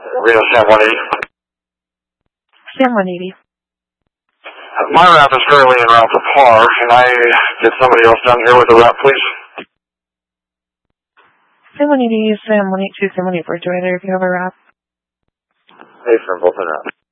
Reno Sam 180. Sam 180. My rap is currently en route for par. Can I get somebody else down here with the rap, please? Sam 180, Sam 182, Sam 184. Do either of you have a rap? Hey, from both in rap.